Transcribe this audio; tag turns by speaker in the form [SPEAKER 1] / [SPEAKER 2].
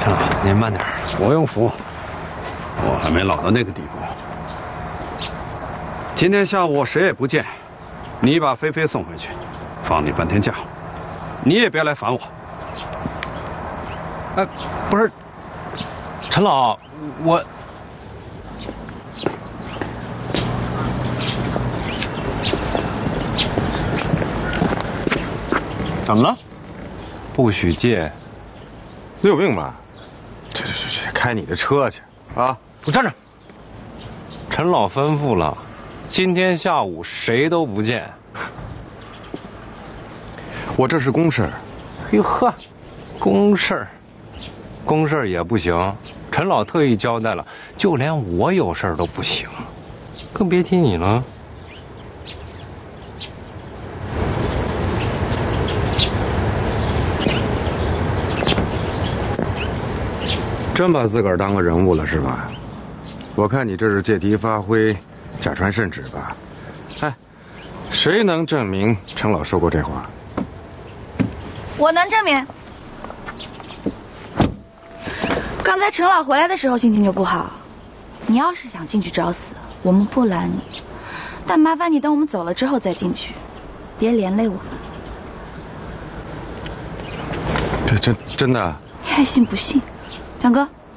[SPEAKER 1] 陈老，您慢点。
[SPEAKER 2] 不用扶，我还没老到那个地步。今天下午谁也不见，你把菲菲送回去，放你半天假，你也别来烦我。
[SPEAKER 1] 不是，陈老，我
[SPEAKER 3] 怎么了？
[SPEAKER 1] 不许借。
[SPEAKER 3] 你有病吧？去，开你的车去啊！
[SPEAKER 1] 我站着。陈老吩咐了，今天下午谁都不见。
[SPEAKER 3] 我这是公事。
[SPEAKER 1] 哟呵，公事也不行。陈老特意交代了，就连我有事都不行，更别提你了。
[SPEAKER 3] 真把自个儿当个人物了是吧？我看你这是借题发挥，假传圣旨吧？哎，谁能证明陈老说过这话？
[SPEAKER 4] 我能证明。刚才陈老回来的时候心情就不好。你要是想进去找死，我们不拦你，但麻烦你等我们走了之后再进去，别连累我们。
[SPEAKER 3] 这真的？
[SPEAKER 4] 你还信不信？蒋哥，